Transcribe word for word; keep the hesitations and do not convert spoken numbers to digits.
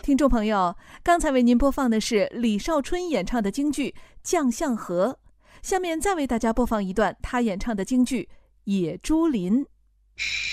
听众朋友，刚才为您播放的是李少春演唱的京剧《将相和》，下面再为大家播放一段他演唱的京剧《野猪林》。